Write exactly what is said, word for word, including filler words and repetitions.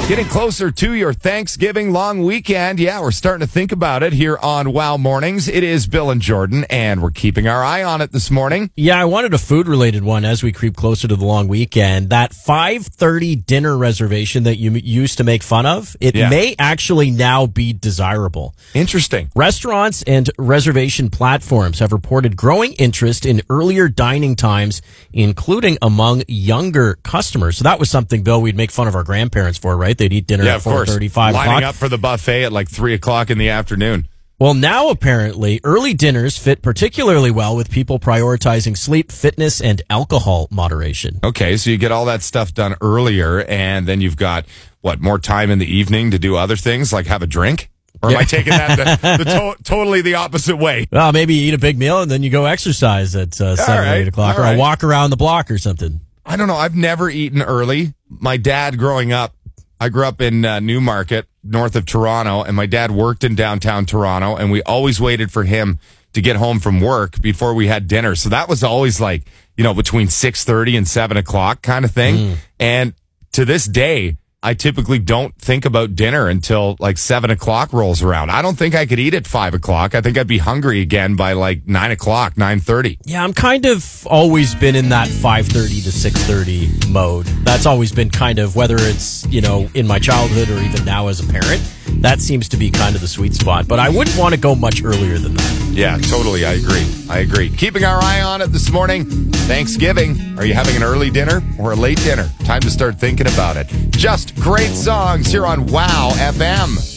Getting closer to your Thanksgiving long weekend. Yeah, we're starting to think about it here on Wow Mornings. It is Bill and Jordan, and we're keeping our eye on it this morning. Yeah, I wanted a food-related one as we creep closer to the long weekend. That five thirty dinner reservation that you used to make fun of, it Yeah. may actually now be desirable. Interesting. Restaurants and reservation platforms have reported growing interest in earlier dining times, including among younger customers. So that was something, Bill, we'd make fun of our grandparents for, right? They'd eat dinner Yeah, at of four course. thirty, five Lining o'clock. up for the buffet at like three o'clock in the afternoon. Well, now apparently early dinners fit particularly well with people prioritizing sleep, fitness, and alcohol moderation. Okay, so you get all that stuff done earlier, and then you've got, what, more time in the evening to do other things, like have a drink? Or am I taking that the, the to- totally the opposite way? Well, maybe you eat a big meal and then you go exercise at uh, seven right, or eight o'clock, all or right. a walk around the block or something. I don't know. I've never eaten early. My dad growing up, I grew up in uh, Newmarket, north of Toronto, and my dad worked in downtown Toronto, and we always waited for him to get home from work before we had dinner. So that was always like, you know, between six thirty and seven o'clock kind of thing. Mm. And to this day, I typically don't think about dinner until like seven o'clock rolls around. I don't think I could eat at five o'clock. I think I'd be hungry again by like nine o'clock, nine thirty. Yeah, I'm kind of always been in that five thirty to six thirty mode. That's always been kind of, whether it's, you know, in my childhood or even now as a parent, that seems to be kind of the sweet spot. But I wouldn't want to go much earlier than that. Yeah, totally. I agree. I agree. Keeping our eye on it this morning. Thanksgiving. Are you having an early dinner or a late dinner? Time to start thinking about it. Just great songs here on Wow F M.